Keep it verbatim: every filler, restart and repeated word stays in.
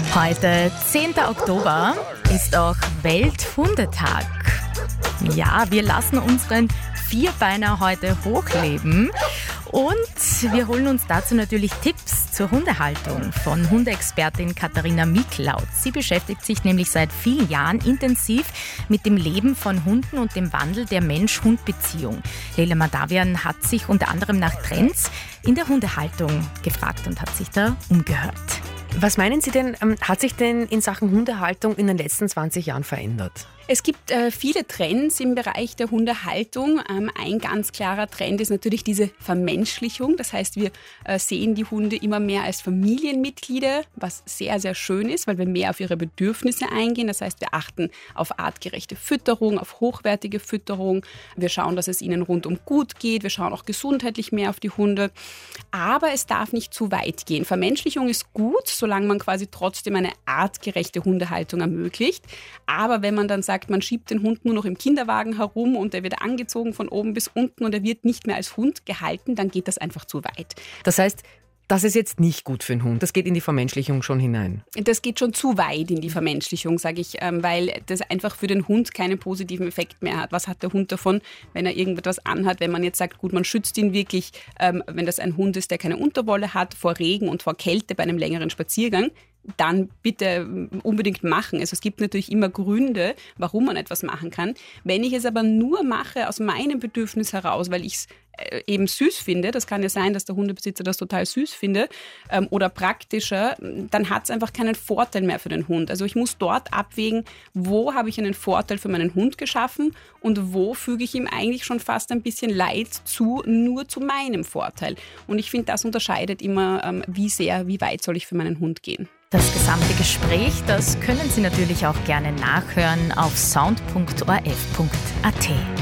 Heute, zehnter Oktober, ist auch Welthundetag. Ja, wir lassen unseren Vierbeiner heute hochleben und wir holen uns dazu natürlich Tipps zur Hundehaltung von Hundeexpertin Katharina Miklaut. Sie beschäftigt sich nämlich seit vielen Jahren intensiv mit dem Leben von Hunden und dem Wandel der Mensch-Hund-Beziehung. Leila Madavian hat sich unter anderem nach Trends in der Hundehaltung gefragt und hat sich da umgehört. Was meinen Sie denn, ähm, hat sich denn in Sachen Hundehaltung in den letzten zwanzig Jahren verändert? Es gibt äh, viele Trends im Bereich der Hundehaltung. Ähm, ein ganz klarer Trend ist natürlich diese Vermenschlichung. Das heißt, wir äh, sehen die Hunde immer mehr als Familienmitglieder, was sehr, sehr schön ist, weil wir mehr auf ihre Bedürfnisse eingehen. Das heißt, wir achten auf artgerechte Fütterung, auf hochwertige Fütterung. Wir schauen, dass es ihnen rundum gut geht. Wir schauen auch gesundheitlich mehr auf die Hunde. Aber es darf nicht zu weit gehen. Vermenschlichung ist gut, solange man quasi trotzdem eine artgerechte Hundehaltung ermöglicht. Aber wenn man dann sagt, man schiebt den Hund nur noch im Kinderwagen herum und er wird angezogen von oben bis unten und er wird nicht mehr als Hund gehalten, dann geht das einfach zu weit. Das heißt, das ist jetzt nicht gut für einen Hund. Das geht in die Vermenschlichung schon hinein. Das geht schon zu weit in die Vermenschlichung, sage ich, weil das einfach für den Hund keinen positiven Effekt mehr hat. Was hat der Hund davon, wenn er irgendetwas anhat? Wenn man jetzt sagt, gut, man schützt ihn wirklich, wenn das ein Hund ist, der keine Unterwolle hat, vor Regen und vor Kälte bei einem längeren Spaziergang, dann bitte unbedingt machen. Also es gibt natürlich immer Gründe, warum man etwas machen kann. Wenn ich es aber nur mache aus meinem Bedürfnis heraus, weil ich es eben süß finde, das kann ja sein, dass der Hundebesitzer das total süß findet, ähm, oder praktischer, dann hat es einfach keinen Vorteil mehr für den Hund. Also ich muss dort abwägen, wo habe ich einen Vorteil für meinen Hund geschaffen und wo füge ich ihm eigentlich schon fast ein bisschen Leid zu, nur zu meinem Vorteil. Und ich finde, das unterscheidet immer, ähm, wie sehr, wie weit soll ich für meinen Hund gehen. Das gesamte Gespräch, das können Sie natürlich auch gerne nachhören auf sound punkt o r f punkt a t.